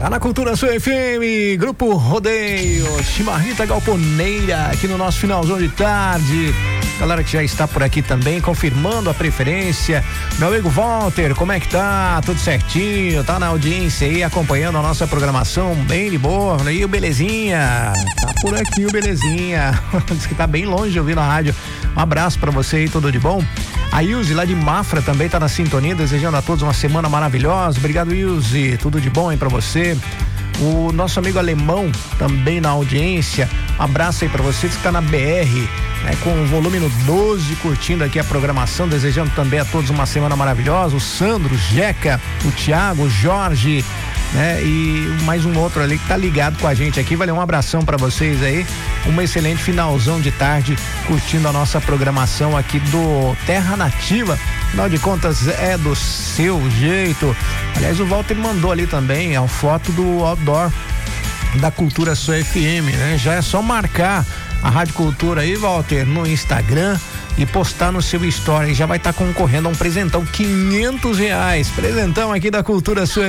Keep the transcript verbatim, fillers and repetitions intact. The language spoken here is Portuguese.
Tá na Cultura Sul F M, Grupo Rodeio, Chimarrita Galponeira, aqui no nosso finalzão de tarde. Galera que já está por aqui também, confirmando a preferência. Meu amigo Walter, como é que tá? Tudo certinho? Tá na audiência aí, acompanhando a nossa programação bem de boa. E o Belezinha? Tá por aqui o Belezinha. Diz que tá bem longe ouvindo a rádio. Um abraço pra você aí, tudo de bom? A Ilze lá de Mafra também tá na sintonia, desejando a todos uma semana maravilhosa. Obrigado, Ilze. Tudo de bom aí pra você. O nosso amigo alemão também na audiência. Um abraço aí pra você que tá na B R, né, com o volume no doze, curtindo aqui a programação, desejando também a todos uma semana maravilhosa. O Sandro, o Jeca, o Thiago, o Jorge, né? E mais um outro ali que tá ligado com a gente aqui. Valeu, um abração pra vocês aí. Um excelente finalzão de tarde curtindo a nossa programação aqui do Terra Nativa. Afinal de contas, é do seu jeito. Aliás, o Walter mandou ali também a foto do outdoor da Cultura Sul F M, né? Já é só marcar a Rádio Cultura aí, Walter, no Instagram e postar no seu story. Já vai estar tá concorrendo a um presentão, quinhentos reais. Presentão aqui da Cultura Sul